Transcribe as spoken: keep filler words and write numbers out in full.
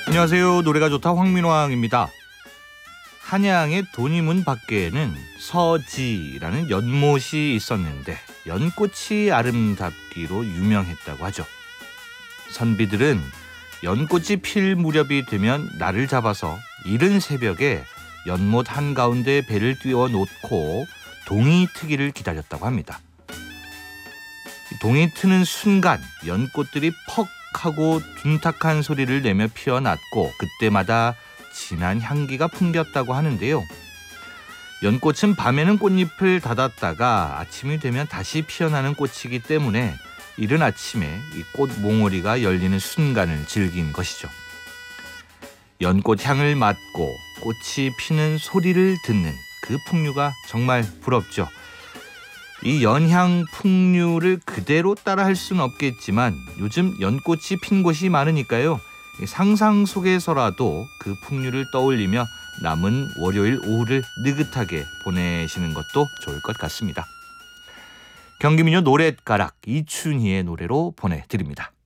안녕하세요. 노래가 좋다 황민왕입니다. 한양의 돈이문 밖에는 서지라는 연못이 있었는데 연꽃이 아름답기로 유명했다고 하죠. 선비들은 연꽃이 필 무렵이 되면 날을 잡아서 이른 새벽에 연못 한가운데 배를 띄워 놓고 동이 트기를 기다렸다고 합니다. 동이 트는 순간 연꽃들이 퍽 하고 둔탁한 소리를 내며 피어났고 그때마다 진한 향기가 풍겼다고 하는데요. 연꽃은 밤에는 꽃잎을 닫았다가 아침이 되면 다시 피어나는 꽃이기 때문에 이른 아침에 이 꽃 몽우리가 열리는 순간을 즐긴 것이죠. 연꽃 향을 맡고 꽃이 피는 소리를 듣는 그 풍류가 정말 부럽죠. 이 연향 풍류를 그대로 따라할 수는 없겠지만 요즘 연꽃이 핀 곳이 많으니까요. 상상 속에서라도 그 풍류를 떠올리며 남은 월요일 오후를 느긋하게 보내시는 것도 좋을 것 같습니다. 경기민요 노랫가락 이춘희의 노래로 보내드립니다.